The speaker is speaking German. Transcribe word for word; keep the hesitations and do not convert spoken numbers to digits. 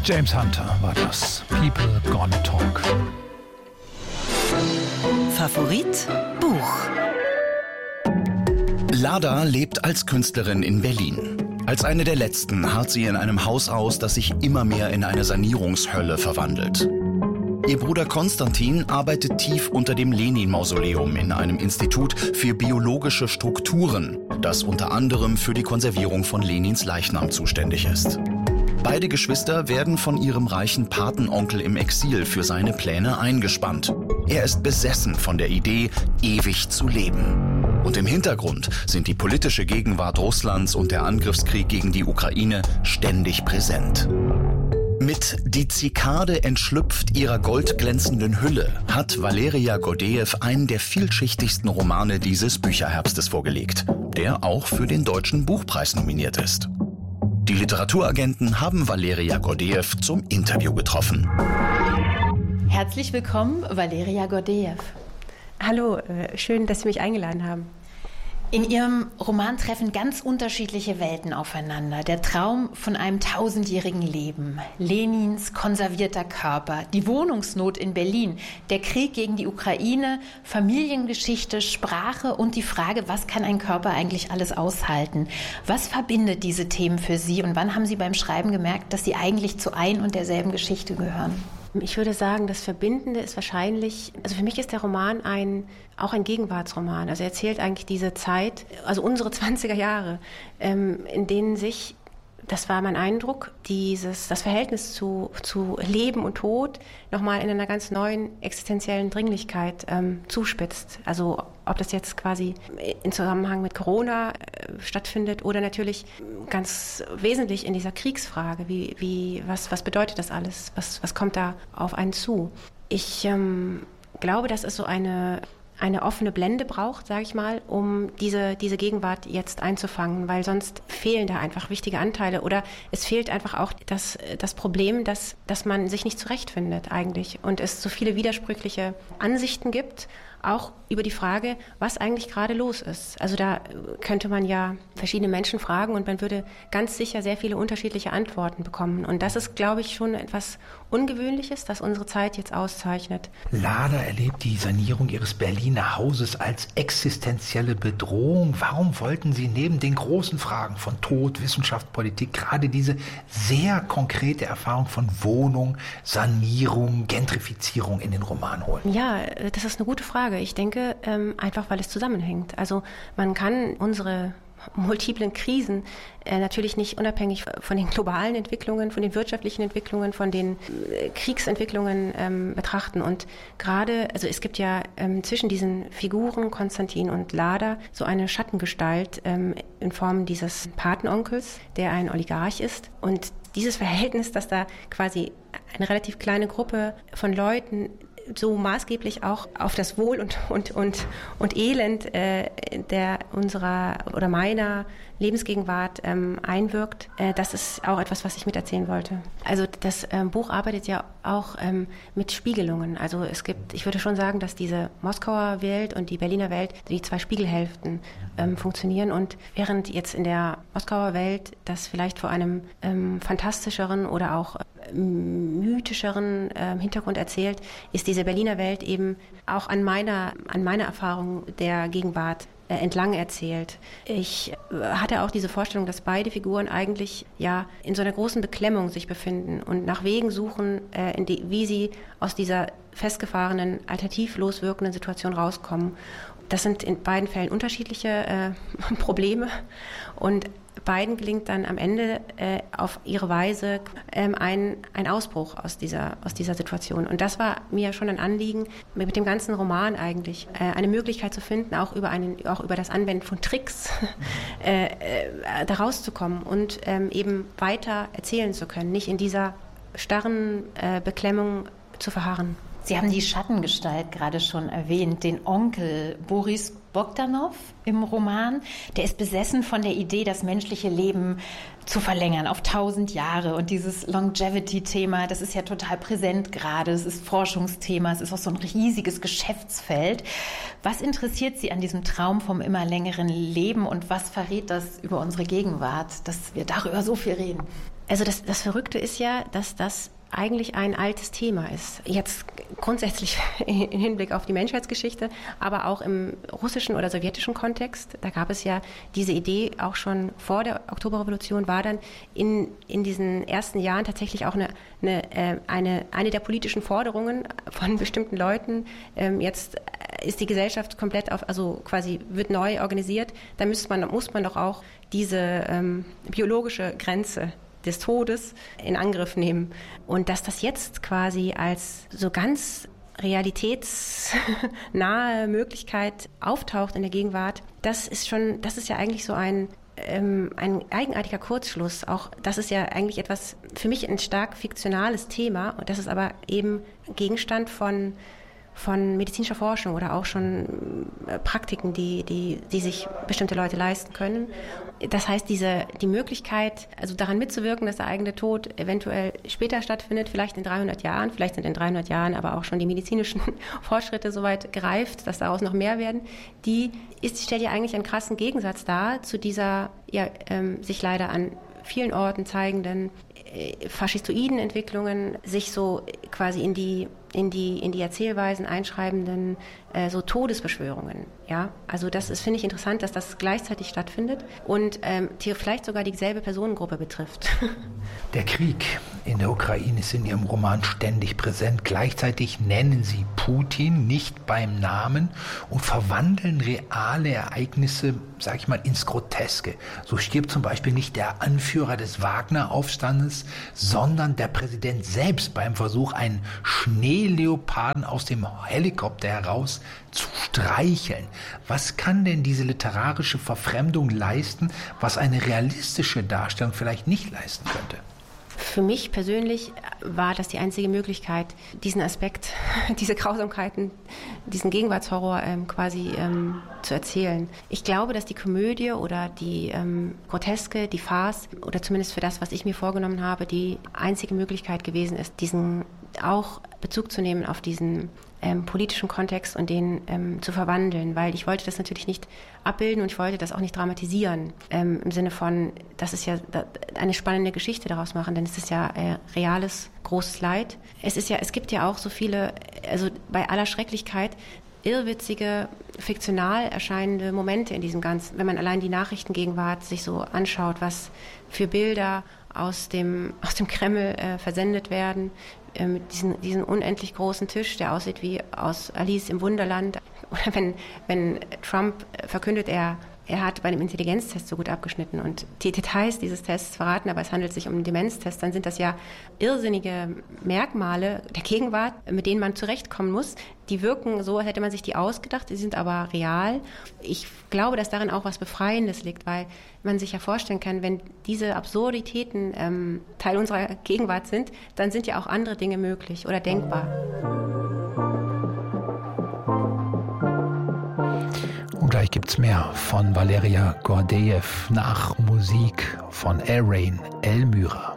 James Hunter war das. People Gonna Talk. Favorit Buch. Lada lebt als Künstlerin in Berlin. Als eine der letzten harrt sie in einem Haus aus, das sich immer mehr in eine Sanierungshölle verwandelt. Ihr Bruder Konstantin arbeitet tief unter dem Lenin-Mausoleum in einem Institut für biologische Strukturen, das unter anderem für die Konservierung von Lenins Leichnam zuständig ist. Beide Geschwister werden von ihrem reichen Patenonkel im Exil für seine Pläne eingespannt. Er ist besessen von der Idee, ewig zu leben. Und im Hintergrund sind die politische Gegenwart Russlands und der Angriffskrieg gegen die Ukraine ständig präsent. Mit Die Zikade entschlüpft ihrer goldglänzenden Hülle hat Valeria Gordejew einen der vielschichtigsten Romane dieses Bücherherbstes vorgelegt, der auch für den Deutschen Buchpreis nominiert ist. Die Literaturagenten haben Valeria Gordejew zum Interview getroffen. Herzlich willkommen, Valeria Gordejew. Hallo, schön, dass Sie mich eingeladen haben. In Ihrem Roman treffen ganz unterschiedliche Welten aufeinander. Der Traum von einem tausendjährigen Leben, Lenins konservierter Körper, die Wohnungsnot in Berlin, der Krieg gegen die Ukraine, Familiengeschichte, Sprache und die Frage, was kann ein Körper eigentlich alles aushalten? Was verbindet diese Themen für Sie und wann haben Sie beim Schreiben gemerkt, dass Sie eigentlich zu ein und derselben Geschichte gehören? Ich würde sagen, das Verbindende ist wahrscheinlich, also für mich ist der Roman ein, auch ein Gegenwartsroman. Also er erzählt eigentlich diese Zeit, also unsere zwanziger Jahre, ähm, in denen sich, das war mein Eindruck, dieses, das Verhältnis zu, zu Leben und Tod nochmal in einer ganz neuen existenziellen Dringlichkeit ähm, zuspitzt. Also ob das jetzt quasi in Zusammenhang mit Corona äh, stattfindet oder natürlich ganz wesentlich in dieser Kriegsfrage. Wie, wie, was, was bedeutet das alles? Was, was kommt da auf einen zu? Ich ähm, glaube, dass es so eine eine offene Blende braucht, sage ich mal, um diese, diese Gegenwart jetzt einzufangen, weil sonst fehlen da einfach wichtige Anteile oder es fehlt einfach auch das, das Problem, dass, dass man sich nicht zurechtfindet eigentlich und es so viele widersprüchliche Ansichten gibt, auch über die Frage, was eigentlich gerade los ist. Also da könnte man ja verschiedene Menschen fragen und man würde ganz sicher sehr viele unterschiedliche Antworten bekommen. Und das ist, glaube ich, schon etwas Ungewöhnliches, das unsere Zeit jetzt auszeichnet. Lada erlebt die Sanierung ihres Berliner Hauses als existenzielle Bedrohung. Warum wollten Sie neben den großen Fragen von Tod, Wissenschaft, Politik gerade diese sehr konkrete Erfahrung von Wohnung, Sanierung, Gentrifizierung in den Roman holen? Ja, das ist eine gute Frage. Ich denke, ähm, einfach weil es zusammenhängt. Also man kann unsere multiplen Krisen äh, natürlich nicht unabhängig von den globalen Entwicklungen, von den wirtschaftlichen Entwicklungen, von den äh, Kriegsentwicklungen ähm, betrachten. Und gerade, also es gibt ja ähm, zwischen diesen Figuren Konstantin und Lada so eine Schattengestalt ähm, in Form dieses Patenonkels, der ein Oligarch ist. Und dieses Verhältnis, dass da quasi eine relativ kleine Gruppe von Leuten so maßgeblich auch auf das Wohl und, und, und, und Elend äh, der unserer oder meiner Lebensgegenwart ähm, einwirkt, äh, das ist auch etwas, was ich miterzählen wollte. Also das ähm, Buch arbeitet ja auch ähm, mit Spiegelungen. Also es gibt, ich würde schon sagen, dass diese Moskauer Welt und die Berliner Welt, die zwei Spiegelhälften ähm, funktionieren. Und während jetzt in der Moskauer Welt das vielleicht vor einem ähm, fantastischeren oder auch mythischeren äh, Hintergrund erzählt, ist diese Berliner Welt eben auch an meiner, an meiner Erfahrung der Gegenwart äh, entlang erzählt. Ich äh, hatte auch diese Vorstellung, dass beide Figuren eigentlich ja in so einer großen Beklemmung sich befinden und nach Wegen suchen, äh, in die, wie sie aus dieser festgefahrenen, alternativlos wirkenden Situation rauskommen. Das sind in beiden Fällen unterschiedliche äh, Probleme und beiden gelingt dann am Ende äh, auf ihre Weise ähm, ein, ein Ausbruch aus dieser, aus dieser Situation. Und das war mir schon ein Anliegen, mit dem ganzen Roman eigentlich äh, eine Möglichkeit zu finden, auch über, einen, auch über das Anwenden von Tricks äh, äh, da rauszukommen und ähm, eben weiter erzählen zu können, nicht in dieser starren äh, Beklemmung zu verharren. Sie haben die Schattengestalt gerade schon erwähnt, den Onkel Boris Bogdanow im Roman. Der ist besessen von der Idee, das menschliche Leben zu verlängern auf tausend Jahre. Und dieses Longevity-Thema, das ist ja total präsent gerade. Es ist Forschungsthema, es ist auch so ein riesiges Geschäftsfeld. Was interessiert Sie an diesem Traum vom immer längeren Leben und was verrät das über unsere Gegenwart, dass wir darüber so viel reden? Also das, das Verrückte ist ja, dass das eigentlich ein altes Thema ist. Jetzt grundsätzlich im Hinblick auf die Menschheitsgeschichte, aber auch im russischen oder sowjetischen Kontext. Da gab es ja diese Idee auch schon vor der Oktoberrevolution, war dann in, in diesen ersten Jahren tatsächlich auch eine, eine, eine, eine der politischen Forderungen von bestimmten Leuten. Ähm, jetzt ist die Gesellschaft komplett auf, also quasi wird neu organisiert. Da muss man, muss man doch auch diese ähm, biologische Grenze des Todes in Angriff nehmen. Und dass das jetzt quasi als so ganz realitätsnahe Möglichkeit auftaucht in der Gegenwart, das ist schon, das ist ja eigentlich so ein, ähm, ein eigenartiger Kurzschluss. Auch das ist ja eigentlich etwas, für mich ein stark fiktionales Thema, und das ist aber eben Gegenstand von von medizinischer Forschung oder auch schon Praktiken, die, die, die sich bestimmte Leute leisten können. Das heißt, diese, die Möglichkeit, also daran mitzuwirken, dass der eigene Tod eventuell später stattfindet, vielleicht in dreihundert Jahren, vielleicht sind in dreihundert Jahren aber auch schon die medizinischen Fortschritte soweit gereift, dass daraus noch mehr werden, die ist, stellt ja eigentlich einen krassen Gegensatz dar zu dieser, ja, ähm, sich leider an vielen Orten zeigenden äh, faschistoiden Entwicklungen, sich so quasi in die in die in die Erzählweisen einschreibenden äh, so Todesbeschwörungen. Ja, also das ist, finde ich, interessant, dass das gleichzeitig stattfindet und ähm, vielleicht sogar dieselbe Personengruppe betrifft. Der Krieg in der Ukraine ist in Ihrem Roman ständig präsent. Gleichzeitig nennen Sie Putin nicht beim Namen und verwandeln reale Ereignisse, sag ich mal, ins Groteske. So stirbt zum Beispiel nicht der Anführer des Wagner-Aufstandes, sondern der Präsident selbst beim Versuch, einen Schneeleoparden aus dem Helikopter heraus zu streicheln. Was kann denn diese literarische Verfremdung leisten, was eine realistische Darstellung vielleicht nicht leisten könnte? Für mich persönlich war das die einzige Möglichkeit, diesen Aspekt, diese Grausamkeiten, diesen Gegenwartshorror ähm, quasi ähm, zu erzählen. Ich glaube, dass die Komödie oder die ähm, Groteske, die Farce oder zumindest für das, was ich mir vorgenommen habe, die einzige Möglichkeit gewesen ist, diesen auch Bezug zu nehmen auf diesen ähm, politischen Kontext und den ähm, zu verwandeln, weil ich wollte das natürlich nicht abbilden und ich wollte das auch nicht dramatisieren, ähm, im Sinne von, das ist ja da, eine spannende Geschichte daraus machen, denn es ist ja äh, reales, großes Leid. Es ist ja, es gibt ja auch so viele, also bei aller Schrecklichkeit, irrwitzige, fiktional erscheinende Momente in diesem Ganzen. Wenn man allein die Nachrichtengegenwart sich so anschaut, was für Bilder aus dem, aus dem Kreml äh, versendet werden, äh, mit diesen, diesen unendlich großen Tisch, der aussieht wie aus Alice im Wunderland. Oder wenn, wenn Trump verkündet, er Er hat bei dem Intelligenztest so gut abgeschnitten und die Details dieses Tests verraten, aber es handelt sich um einen Demenztest, dann sind das ja irrsinnige Merkmale der Gegenwart, mit denen man zurechtkommen muss. Die wirken so, als hätte man sich die ausgedacht, die sind aber real. Ich glaube, dass darin auch was Befreiendes liegt, weil man sich ja vorstellen kann, wenn diese Absurditäten ähm, Teil unserer Gegenwart sind, dann sind ja auch andere Dinge möglich oder denkbar. Und gleich gibt's mehr von Valeria Gordejew nach Musik von Arain Elmyra.